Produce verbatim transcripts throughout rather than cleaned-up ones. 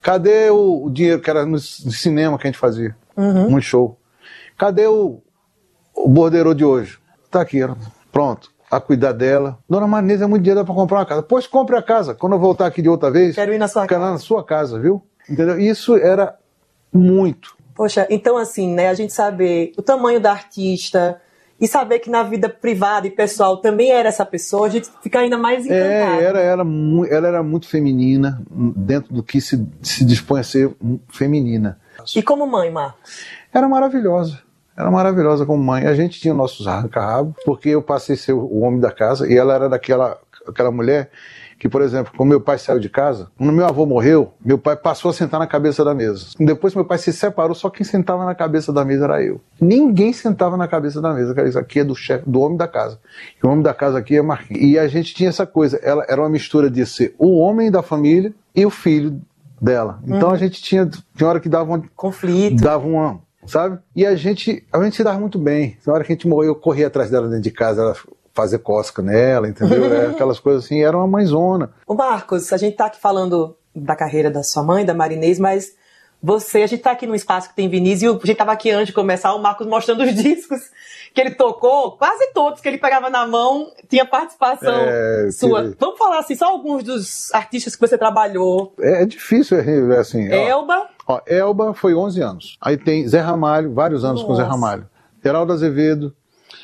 Cadê o, o dinheiro que era no, no cinema que a gente fazia? Uhum. Um show. Cadê o, o borderô de hoje? Tá aqui, pronto. A cuidar dela. Dona Marinês, é muito dinheiro para comprar uma casa. Pois compre a casa. Quando eu voltar aqui de outra vez, quero ir na sua quero casa. ir na sua casa, viu? Entendeu? Isso era muito. Poxa, então assim, né, a gente saber o tamanho da artista e saber que na vida privada e pessoal também era essa pessoa, a gente fica ainda mais encantado. É, era, era, ela era muito feminina, dentro do que se, se dispõe a ser feminina. E como mãe, Marcos? Era maravilhosa. Era maravilhosa como mãe. A gente tinha nossos arranca-rabos, porque eu passei a ser o homem da casa, e ela era daquela aquela mulher que, por exemplo, quando meu pai saiu de casa, quando meu avô morreu, meu pai passou a sentar na cabeça da mesa. Depois que meu pai se separou, só quem sentava na cabeça da mesa era eu. Ninguém sentava na cabeça da mesa. Isso aqui é do chefe, do homem da casa. E o homem da casa aqui é Marquinhos. E a gente tinha essa coisa. Ela era uma mistura de ser o homem da família e o filho dela. Então uhum. a gente tinha, tinha hora que dava um conflito. Dava uma, sabe? E a gente, a gente se dava muito bem. Na hora que a gente morreu, eu corria atrás dela dentro de casa, ela fazer cosca nela, entendeu? É, aquelas coisas assim, era uma mãezona. Ô Marcos, a gente tá aqui falando da carreira da sua mãe, da Marinês, mas você, a gente tá aqui num espaço que tem Vinícius, e a gente tava aqui antes de começar, o Marcos mostrando os discos que ele tocou, quase todos que ele pegava na mão, tinha participação é, sua. Que... Vamos falar assim, só alguns dos artistas que você trabalhou. É, é difícil, é, assim. Elba. Ó, ó, Elba foi onze anos. Aí tem Zé Ramalho, vários anos Nossa. com Zé Ramalho. Geraldo Azevedo,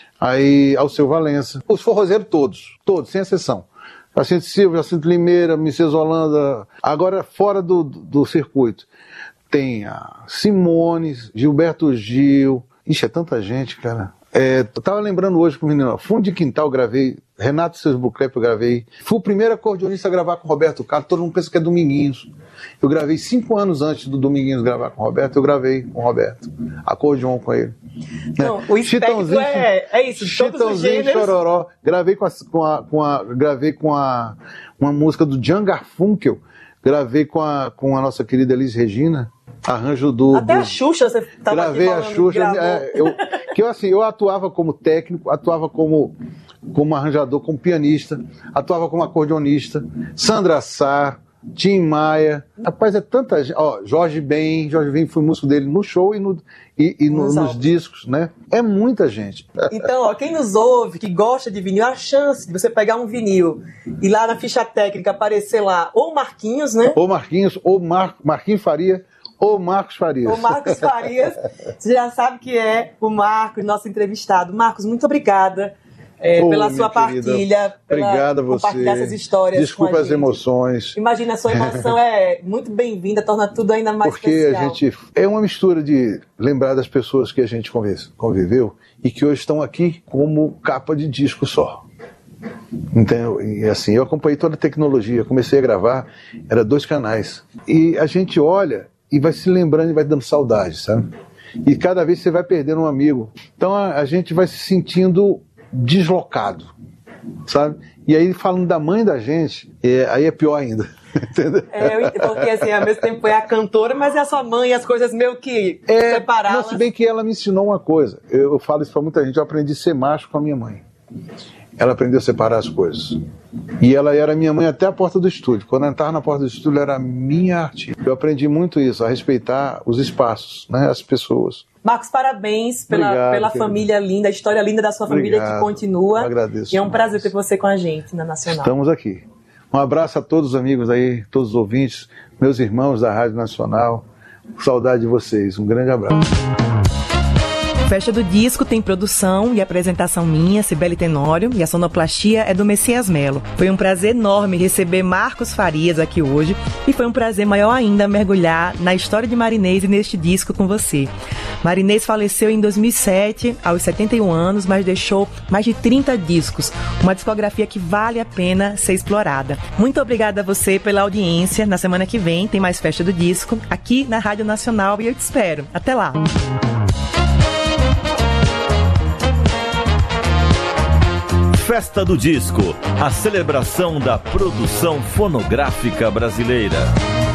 aí Alceu Valença, os forrozeiros todos, todos, sem exceção. Jacinto Silva, Jacinto Limeira, Mices Holanda, agora fora do, do, do circuito. Tem a Simone, Gilberto Gil, ixi, é tanta gente, cara. É, eu tava lembrando hoje pro menino, Fundo de Quintal eu gravei, Renato Sesbucrep eu gravei, fui o primeiro acordeonista a gravar com Roberto Carlos, todo mundo pensa que é Dominguinhos. Eu gravei cinco anos antes do Dominguinhos gravar com o Roberto, eu gravei com o Roberto, acordeon com ele. Não, né? O espectro é, é isso, Chitãozinho e Chororó, gravei com a, com a, com a, gravei com a, uma música do Djan Garfunkel, gravei com a, com a nossa querida Elis Regina, arranjo do... Até do, a Xuxa, você estava aqui Gravei a Xuxa, é, eu, que eu assim, eu atuava como técnico, atuava como, como arranjador, como pianista, atuava como acordeonista, Sandra Sá, Tim Maia, rapaz, é tanta gente, ó, Jorge Ben, Jorge Ben, fui músico dele no show e, no, e, e no, nos discos, né? É muita gente. Então, ó, quem nos ouve, que gosta de vinil, a chance de você pegar um vinil e lá na ficha técnica aparecer lá, ou Marquinhos, né? Ou Marquinhos, ou Mar, Marquinhos Faria, ou Marcos Farias. O Marcos Farias, você já sabe que é o Marcos, nosso entrevistado. Marcos, muito obrigada é, oh, pela sua partilha, Obrigada pela a você. compartilhar essas histórias. Desculpa as emoções. Imagina, a sua emoção é muito bem-vinda, torna tudo ainda mais Porque especial. Porque a gente é uma mistura de lembrar das pessoas que a gente conviveu e que hoje estão aqui como capa de disco só. Então, e assim, eu acompanhei toda a tecnologia, comecei a gravar, era dois canais. E a gente olha e vai se lembrando e vai dando saudade, sabe? E cada vez você vai perdendo um amigo. Então a, a gente vai se sentindo deslocado, sabe? E aí falando da mãe da gente, é, aí é pior ainda. Entendeu? É, porque assim, ao mesmo tempo é a cantora, mas é a sua mãe, as coisas meio que é, separadas. Não, se bem que ela me ensinou uma coisa, eu, eu falo isso pra muita gente, eu aprendi a ser macho com a minha mãe. Ela aprendeu a separar as coisas. E ela era minha mãe até a porta do estúdio. Quando eu entrava na porta do estúdio, ela era minha artista. Eu aprendi muito isso, a respeitar os espaços, né, as pessoas. Marcos, parabéns pela, Obrigado, pela família linda, a história linda da sua Obrigado. família que continua. Eu agradeço. E é um prazer ter você com a gente na Nacional. Estamos aqui. Um abraço a todos os amigos aí, todos os ouvintes, meus irmãos da Rádio Nacional. Saudade de vocês. Um grande abraço. Festa do Disco tem produção e apresentação minha, Cibele Tenório, e a sonoplastia é do Messias Melo. Foi um prazer enorme receber Marcos Farias aqui hoje e foi um prazer maior ainda mergulhar na história de Marinês e neste disco com você. Marinês faleceu em dois mil e sete, aos setenta e um anos, mas deixou mais de trinta discos, uma discografia que vale a pena ser explorada. Muito obrigada a você pela audiência. Na semana que vem tem mais Festa do Disco aqui na Rádio Nacional e eu te espero. Até lá! Festa do Disco, a celebração da produção fonográfica brasileira.